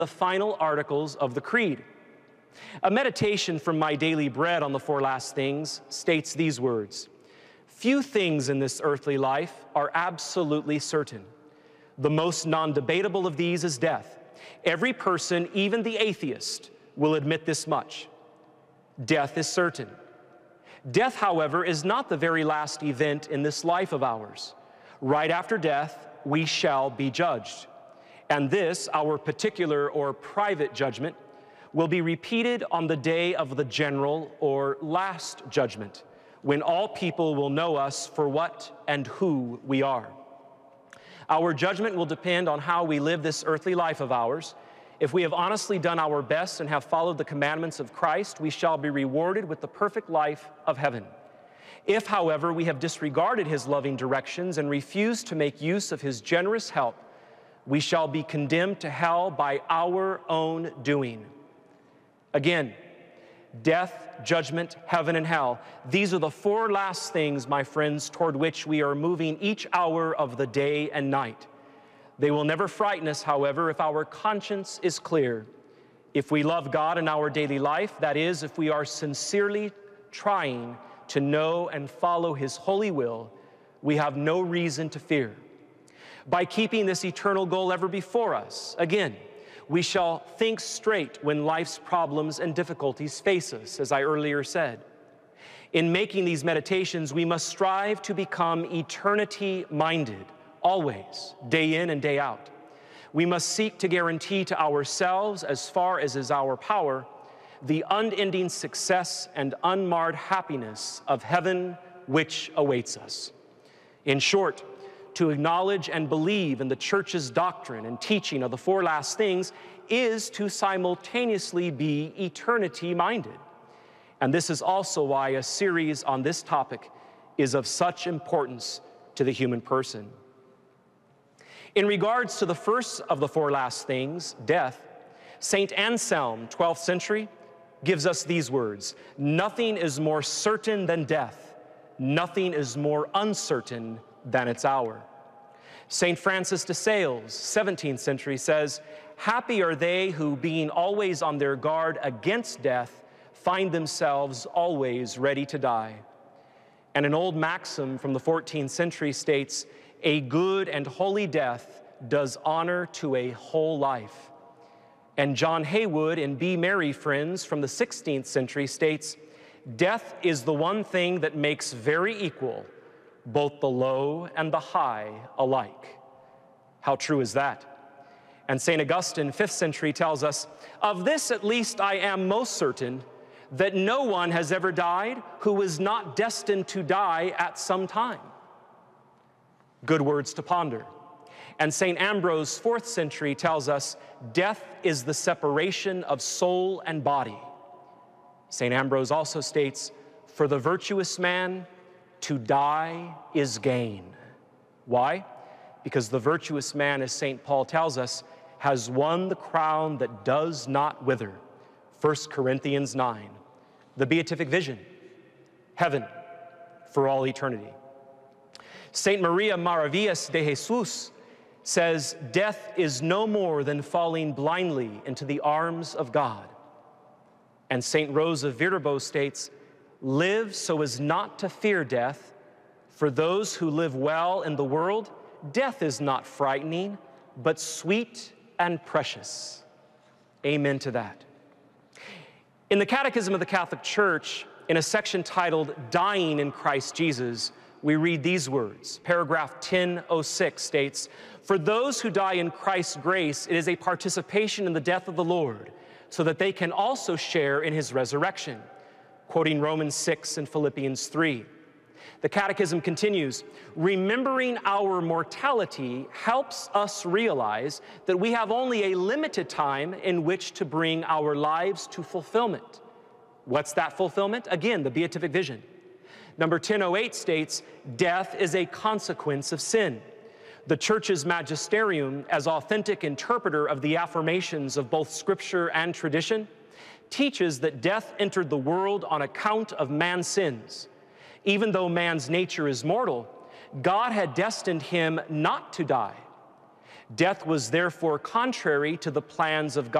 the final articles of the Creed. A meditation from My Daily Bread on the four last things states these words: few things in this earthly life are absolutely certain. The most non-debatable of these is death. Every person, even the atheist, will admit this much. Death is certain. Death, however, is not the very last event in this life of ours. Right after death, we shall be judged. And this, our particular or private judgment, will be repeated on the day of the general or last judgment, when all people will know us for what and who we are. Our judgment will depend on how we live this earthly life of ours. If we have honestly done our best and have followed the commandments of Christ, we shall be rewarded with the perfect life of heaven. If, however, we have disregarded his loving directions and refused to make use of his generous help, we shall be condemned to hell by our own doing. Again, death, judgment, heaven, and hell. These are the four last things, my friends, toward which we are moving each hour of the day and night. They will never frighten us, however, if our conscience is clear. If we love God in our daily life, that is, if we are sincerely trying to know and follow his holy will, we have no reason to fear. By keeping this eternal goal ever before us, again, we shall think straight when life's problems and difficulties face us, as I earlier said. In making these meditations, we must strive to become eternity-minded, always, day in and day out. We must seek to guarantee to ourselves, as far as is our power, the unending success and unmarred happiness of heaven which awaits us. In short, to acknowledge and believe in the church's doctrine and teaching of the four last things is to simultaneously be eternity-minded. And this is also why a series on this topic is of such importance to the human person. In regards to the first of the four last things, death, St. Anselm, 12th century, gives us these words: nothing is more certain than death. Nothing is more uncertain than its hour. St. Francis de Sales, 17th century, says, happy are they who, being always on their guard against death, find themselves always ready to die. And an old maxim from the 14th century states, a good and holy death does honor to a whole life. And John Haywood in Be Merry, Friends, from the 16th century states, death is the one thing that makes very equal both the low and the high alike. How true is that? And St. Augustine, 5th century, tells us, of this at least I am most certain, that no one has ever died who was not destined to die at some time. Good words to ponder. And St. Ambrose, 4th century, tells us, death is the separation of soul and body. St. Ambrose also states, for the virtuous man, to die is gain. Why? Because the virtuous man, as St. Paul tells us, has won the crown that does not wither. 1 Corinthians 9. The beatific vision, heaven for all eternity. St. Maria Maravillas de Jesus says, death is no more than falling blindly into the arms of God. And St. Rose of Viterbo states, live so as not to fear death. For those who live well in the world, death is not frightening, but sweet and precious. Amen to that. In the Catechism of the Catholic Church, in a section titled Dying in Christ Jesus, we read these words. Paragraph 1006 states, for those who die in Christ's grace, it is a participation in the death of the Lord, so that they can also share in his resurrection. Quoting Romans 6 and Philippians 3. The Catechism continues, remembering our mortality helps us realize that we have only a limited time in which to bring our lives to fulfillment. What's that fulfillment? Again, the beatific vision. Number 1008 states, death is a consequence of sin. The Church's magisterium, as authentic interpreter of the affirmations of both Scripture and tradition, teaches that death entered the world on account of man's sins. Even though man's nature is mortal, God had destined him not to die. Death was therefore contrary to the plans of God.